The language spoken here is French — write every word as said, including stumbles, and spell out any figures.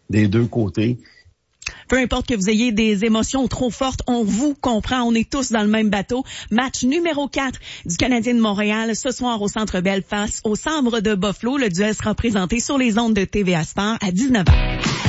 des deux côtés. Peu importe que vous ayez des émotions trop fortes, on vous comprend, on est tous dans le même bateau. Match numéro quatre du Canadien de Montréal ce soir au Centre Bell face au Sabres de Buffalo. Le duel sera présenté sur les ondes de T V A Sport à dix-neuf heures.